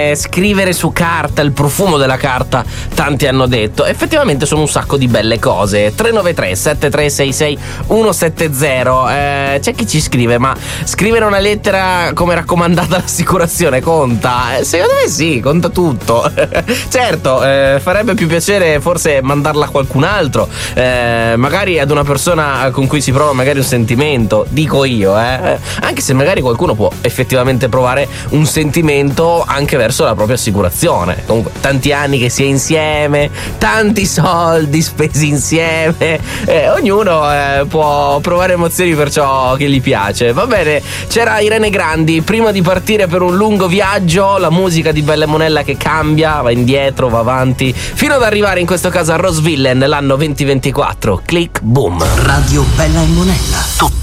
scrivere su carta, il profumo della carta, tanti hanno detto. Effettivamente sono un sacco di belle cose. 393 7366 170. C'è chi ci scrive: ma scrivere una lettera come raccomandata all'assicurazione conta? Secondo me sì, conta tutto. Certo, farebbe più piacere forse mandarla a qualcun altro, magari ad una persona con cui si prova magari un sentimento, dico io, anche se magari qualcuno può effettivamente provare un sentimento anche verso la propria assicurazione. Comunque tanti anni che si è insieme, tanti soldi spesi insieme, ognuno può provare emozioni per ciò che gli piace. Va bene, c'era Irene Grandi. Prima di partire per un lungo viaggio, la musica di Bella e Monella che cambia, va indietro, va avanti, fino ad arrivare in questo caso a Rose Villain, l'anno 2024. Click boom. Radio Bella e Monella.